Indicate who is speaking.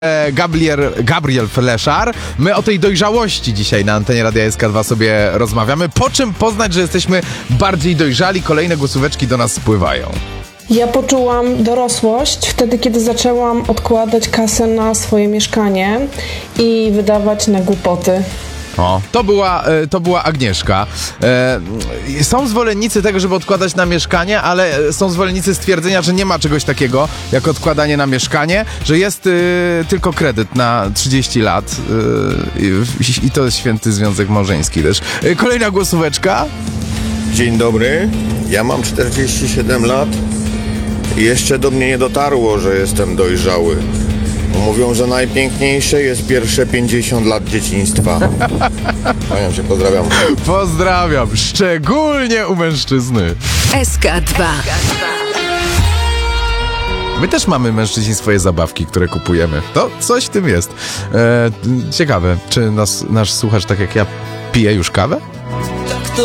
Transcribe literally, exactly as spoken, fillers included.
Speaker 1: Gabriel, Gabriel Fleszar. My o tej dojrzałości dzisiaj na antenie Radia S K dwa sobie rozmawiamy. Po czym poznać, że jesteśmy bardziej dojrzali? Kolejne głosóweczki do nas spływają.
Speaker 2: Ja poczułam dorosłość wtedy, kiedy zaczęłam odkładać kasę na swoje mieszkanie i wydawać na głupoty.
Speaker 1: O, to była, to była Agnieszka. E, są zwolennicy tego, żeby odkładać na mieszkanie, ale są zwolennicy stwierdzenia, że nie ma czegoś takiego jak odkładanie na mieszkanie, że jest y, tylko kredyt na trzydzieści lat y, i to jest święty związek małżeński też. E, kolejna głosóweczka.
Speaker 3: Dzień dobry, ja mam czterdzieści siedem lat i jeszcze do mnie nie dotarło, że jestem dojrzały. Mówią, że najpiękniejsze jest pierwsze pięćdziesiąt lat dzieciństwa. Kłaniam się, pozdrawiam.
Speaker 1: Pozdrawiam, szczególnie u mężczyzny.
Speaker 4: S K dwa.
Speaker 1: My też mamy, mężczyźni, swoje zabawki, które kupujemy. To coś w tym jest. E, ciekawe, czy nas, nasz słuchacz, tak jak ja, pije już kawę?